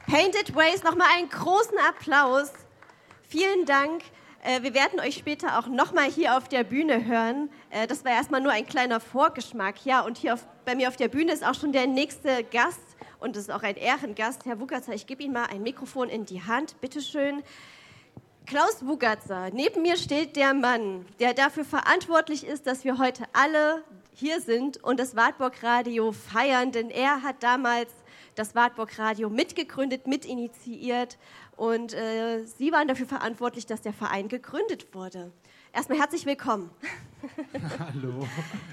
Painted Ways, nochmal einen großen Applaus. Vielen Dank. Wir werden euch später auch nochmal hier auf der Bühne hören. Das war erstmal nur ein kleiner Vorgeschmack. Ja, und hier bei mir auf der Bühne ist auch schon der nächste Gast. Und es ist auch ein Ehrengast, Herr Wugatzer. Ich gebe Ihnen mal ein Mikrofon in die Hand. Bitte schön. Klaus Wugatzer, neben mir steht der Mann, der dafür verantwortlich ist, dass wir heute alle hier sind und das Wartburg Radio feiern. Denn er hat damals das Wartburg Radio mitgegründet, mitinitiiert und Sie waren dafür verantwortlich, dass der Verein gegründet wurde. Erstmal herzlich willkommen. Hallo.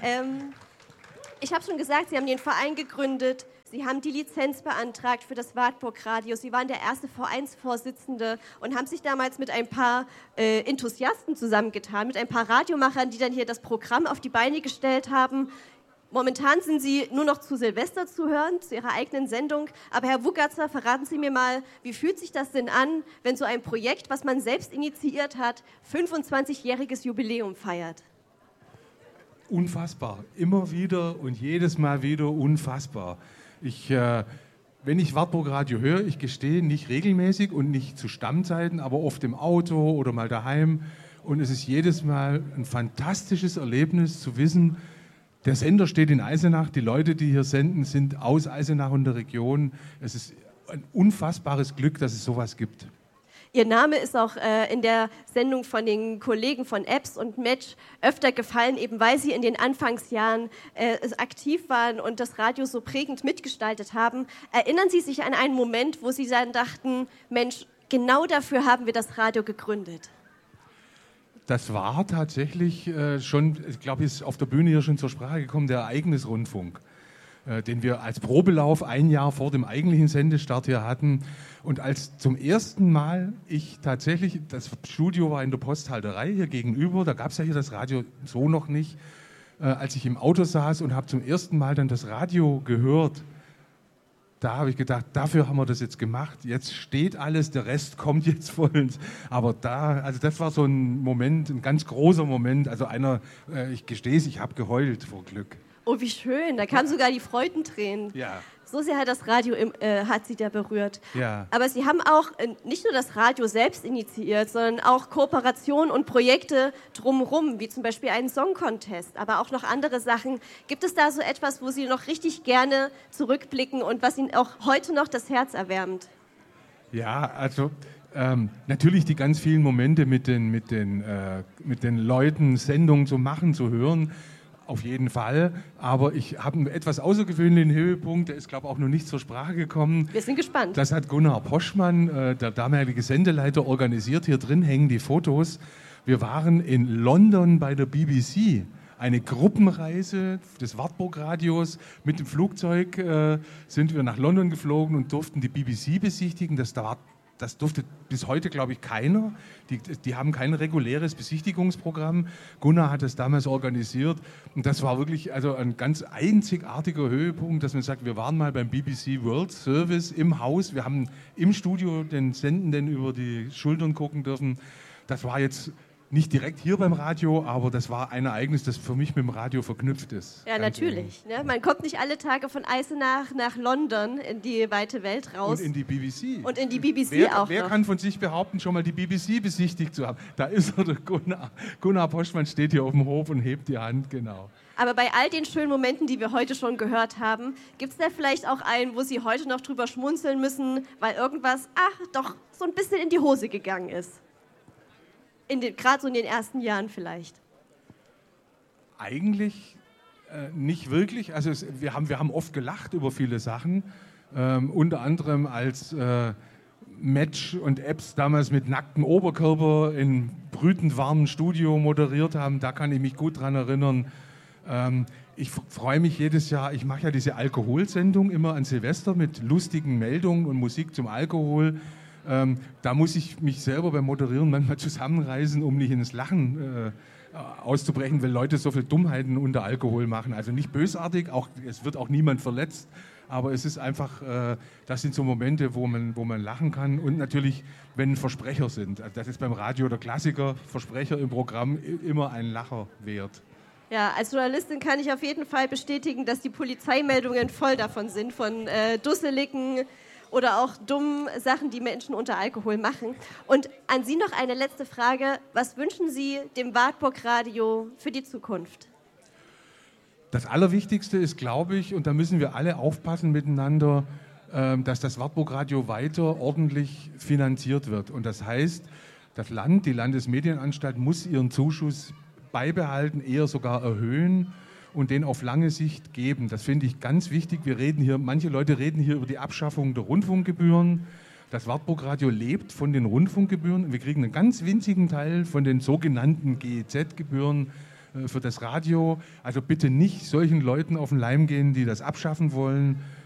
Ich habe schon gesagt, Sie haben den Verein gegründet, Sie haben die Lizenz beantragt für das Wartburg Radio, Sie waren der erste Vereinsvorsitzende und haben sich damals mit ein paar Enthusiasten zusammengetan, mit ein paar Radiomachern, die dann hier das Programm auf die Beine gestellt haben. Momentan sind Sie nur noch zu Silvester zu hören, zu Ihrer eigenen Sendung. Aber Herr Wugatzer, verraten Sie mir mal, wie fühlt sich das denn an, wenn so ein Projekt, was man selbst initiiert hat, 25-jähriges Jubiläum feiert? Unfassbar. Immer wieder und jedes Mal wieder unfassbar. Wenn ich Wartburg Radio höre, ich gestehe, nicht regelmäßig und nicht zu Stammzeiten, aber oft im Auto oder mal daheim. Und es ist jedes Mal ein fantastisches Erlebnis zu wissen, der Sender steht in Eisenach, die Leute, die hier senden, sind aus Eisenach und der Region. Es ist ein unfassbares Glück, dass es sowas gibt. Ihr Name ist auch in der Sendung von den Kollegen von Epps und Match öfter gefallen, eben weil Sie in den Anfangsjahren aktiv waren und das Radio so prägend mitgestaltet haben. Erinnern Sie sich an einen Moment, wo Sie dann dachten, Mensch, genau dafür haben wir das Radio gegründet? Das war tatsächlich schon, ich glaube, ist auf der Bühne hier schon zur Sprache gekommen, der Ereignisrundfunk, den wir als Probelauf ein Jahr vor dem eigentlichen Sendestart hier hatten. Und als zum ersten Mal das Studio war in der Posthalterei hier gegenüber, da gab es ja hier das Radio so noch nicht, als ich im Auto saß und habe zum ersten Mal dann das Radio gehört, da habe ich gedacht, dafür haben wir das jetzt gemacht. Jetzt steht alles, der Rest kommt jetzt von uns. Aber das war so ein Moment, ein ganz großer Moment. Also ich gestehe es, ich habe geheult vor Glück. Oh, wie schön, da kamen sogar die Freudentränen. Ja. So sehr hat das Radio hat Sie da berührt. Ja. Aber Sie haben auch nicht nur das Radio selbst initiiert, sondern auch Kooperationen und Projekte drumherum, wie zum Beispiel einen Song-Contest, aber auch noch andere Sachen. Gibt es da so etwas, wo Sie noch richtig gerne zurückblicken und was Ihnen auch heute noch das Herz erwärmt? Ja, also natürlich die ganz vielen Momente mit den Leuten, Sendungen zu machen, zu hören. Auf jeden Fall, aber ich habe einen etwas außergewöhnlichen Höhepunkt, der ist, glaube ich, auch noch nicht zur Sprache gekommen. Wir sind gespannt. Das hat Gunnar Poschmann, der damalige Sendeleiter, organisiert. Hier drin hängen die Fotos. Wir waren in London bei der BBC. Eine Gruppenreise des Wartburg-Radios. Mit dem Flugzeug sind wir nach London geflogen und durften die BBC besichtigen. Das durfte bis heute, glaube ich, keiner. Die haben kein reguläres Besichtigungsprogramm. Gunnar hat das damals organisiert. Und das war wirklich ein ganz einzigartiger Höhepunkt, dass man sagt, wir waren mal beim BBC World Service im Haus. Wir haben im Studio den Sendenden über die Schultern gucken dürfen. Das war jetzt nicht direkt hier beim Radio, aber das war ein Ereignis, das für mich mit dem Radio verknüpft ist. Ja, natürlich. Ne? Man kommt nicht alle Tage von Eisenach nach London in die weite Welt raus. Und in die BBC. Und in die BBC auch Wer noch. kann von sich behaupten, schon mal die BBC besichtigt zu haben? Da ist er, der Gunnar. Gunnar Poschmann steht hier auf dem Hof und hebt die Hand, genau. Aber bei all den schönen Momenten, die wir heute schon gehört haben, gibt es da vielleicht auch einen, wo Sie heute noch drüber schmunzeln müssen, weil irgendwas, doch so ein bisschen in die Hose gegangen ist? Gerade so in den ersten Jahren vielleicht. Eigentlich nicht wirklich. Also wir haben oft gelacht über viele Sachen. Unter anderem als Match und Epps damals mit nacktem Oberkörper in brütend warmem Studio moderiert haben. Da kann ich mich gut dran erinnern. Ich freue mich jedes Jahr, ich mache ja diese Alkoholsendung immer an Silvester mit lustigen Meldungen und Musik zum Alkohol. Da muss ich mich selber beim Moderieren manchmal zusammenreißen, um nicht ins Lachen auszubrechen, weil Leute so viel Dummheiten unter Alkohol machen. Also nicht bösartig, es wird auch niemand verletzt, aber es ist einfach, das sind so Momente, wo man lachen kann. Und natürlich, wenn Versprecher sind. Also das ist beim Radio der Klassiker, Versprecher im Programm immer ein Lacher wert. Ja, als Journalistin kann ich auf jeden Fall bestätigen, dass die Polizeimeldungen voll davon sind, von dusseligen oder auch dummen Sachen, die Menschen unter Alkohol machen. Und an Sie noch eine letzte Frage. Was wünschen Sie dem Wartburg Radio für die Zukunft? Das Allerwichtigste ist, glaube ich, und da müssen wir alle aufpassen miteinander, dass das Wartburg Radio weiter ordentlich finanziert wird. Und das heißt, das Land, die Landesmedienanstalt muss ihren Zuschuss beibehalten, eher sogar erhöhen und den auf lange Sicht geben. Das finde ich ganz wichtig. Manche Leute reden hier über die Abschaffung der Rundfunkgebühren. Das Wartburg Radio lebt von den Rundfunkgebühren. Wir kriegen einen ganz winzigen Teil von den sogenannten GEZ-Gebühren für das Radio. Also bitte nicht solchen Leuten auf den Leim gehen, die das abschaffen wollen.